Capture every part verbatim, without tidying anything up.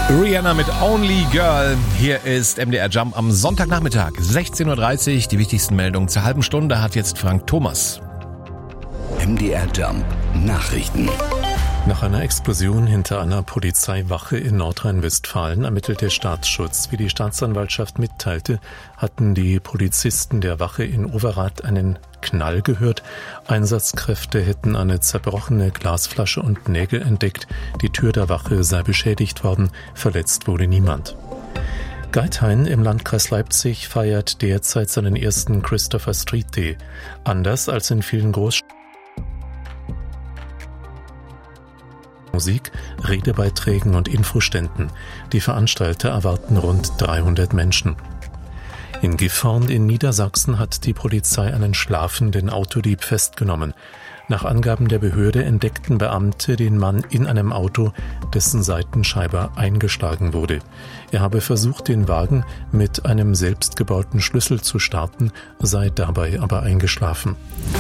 Rihanna mit Only Girl. Hier ist M D R Jump am Sonntagnachmittag, sechzehn Uhr dreißig. Die wichtigsten Meldungen zur halben Stunde hat jetzt Frank Thomas. M D R Jump Nachrichten. Nach einer Explosion hinter einer Polizeiwache in Nordrhein-Westfalen ermittelt der Staatsschutz. Wie die Staatsanwaltschaft mitteilte, hatten die Polizisten der Wache in Overath einen Knall gehört. Einsatzkräfte hätten eine zerbrochene Glasflasche und Nägel entdeckt. Die Tür der Wache sei beschädigt worden. Verletzt wurde niemand. Geithain im Landkreis Leipzig feiert derzeit seinen ersten Christopher Street Day. Anders als in vielen Großstädten Musik, Redebeiträgen und Infoständen. Die Veranstalter erwarten rund dreihundert Menschen. In Gifhorn in Niedersachsen hat die Polizei einen schlafenden Autodieb festgenommen. Nach Angaben der Behörde entdeckten Beamte den Mann in einem Auto, dessen Seitenscheibe eingeschlagen wurde. Er habe versucht, den Wagen mit einem selbstgebauten Schlüssel zu starten, sei dabei aber eingeschlafen.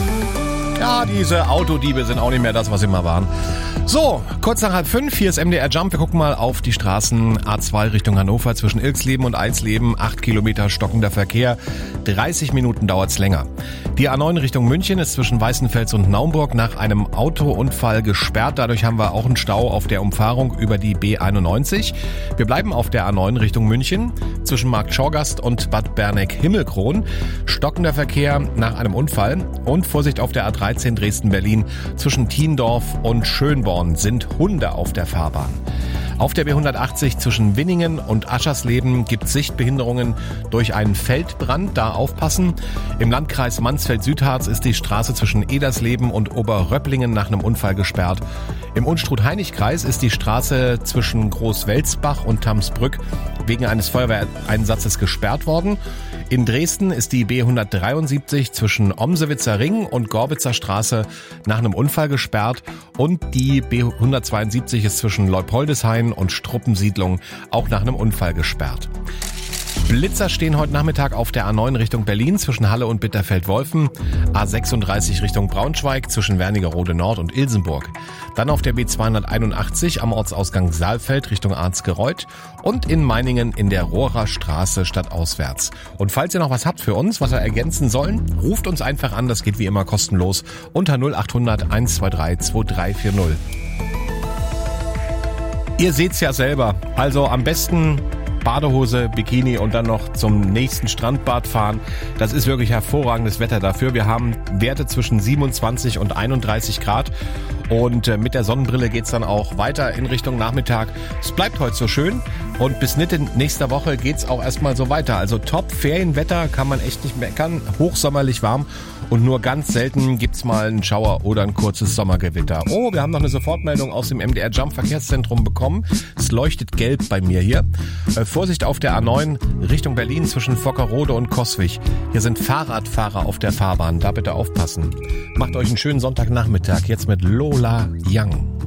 Ja, diese Autodiebe sind auch nicht mehr das, was sie mal waren. So, kurz nach halb fünf, hier ist M D R Jump. Wir gucken mal auf die Straßen A zwei Richtung Hannover zwischen Ilksleben und Eisleben. acht Kilometer stockender Verkehr, dreißig Minuten dauert's länger. Die A neun Richtung München ist zwischen Weißenfels und Naumburg nach einem Autounfall gesperrt. Dadurch haben wir auch einen Stau auf der Umfahrung über die B einundneunzig. Wir bleiben auf der A neun Richtung München zwischen Markt Schorgast und Bad Berneck-Himmelkron. Stockender Verkehr nach einem Unfall und Vorsicht auf der A dreizehn Dresden-Berlin zwischen Thiendorf und Schönborn sind Hunde auf der Fahrbahn. Auf der B hundertachtzig zwischen Winningen und Aschersleben gibt es Sichtbehinderungen durch einen Feldbrand, da aufpassen. Im Landkreis Mansfeld-Südharz ist die Straße zwischen Edersleben und Oberröpplingen nach einem Unfall gesperrt. Im Unstrut-Heinig-Kreis ist die Straße zwischen Großwelsbach und Tamsbrück wegen eines Feuerwehreinsatzes gesperrt worden. In Dresden ist die B hundertdreiundsiebzig zwischen Omsewitzer Ring und Gorbitzer Straße nach einem Unfall gesperrt und die B hundertzweiundsiebzig ist zwischen Leupoldeshain und Struppensiedlung auch nach einem Unfall gesperrt. Blitzer stehen heute Nachmittag auf der A neun Richtung Berlin zwischen Halle und Bitterfeld-Wolfen, A sechsunddreißig Richtung Braunschweig zwischen Wernigerode Nord und Ilsenburg. Dann auf der B zweihunderteinundachtzig am Ortsausgang Saalfeld Richtung Arnsgereuth und in Meiningen in der Rohrer Straße stadtauswärts. Und falls ihr noch was habt für uns, was wir ergänzen sollen, ruft uns einfach an, das geht wie immer kostenlos unter null achthundert hundertzweiundzwanzig zweitausenddreihundertvierzig. Ihr seht's ja selber, also am besten Badehose, Bikini und dann noch zum nächsten Strandbad fahren. Das ist wirklich hervorragendes Wetter dafür. Wir haben Werte zwischen siebenundzwanzig und einunddreißig Grad und mit der Sonnenbrille geht's dann auch weiter in Richtung Nachmittag. Es bleibt heute so schön und bis Mitte nächster Woche geht's auch erstmal so weiter. Also top Ferienwetter, kann man echt nicht meckern, hochsommerlich warm und nur ganz selten gibt's mal einen Schauer oder ein kurzes Sommergewitter. Oh, wir haben noch eine Sofortmeldung aus dem M D R Jump Verkehrszentrum bekommen. Es leuchtet gelb bei mir hier. Äh, Vorsicht auf der A neun Richtung Berlin zwischen Fockerode und Coswig. Hier sind Fahrradfahrer auf der Fahrbahn, da bitte aufpassen. Macht euch einen schönen Sonntagnachmittag jetzt mit Lola Young.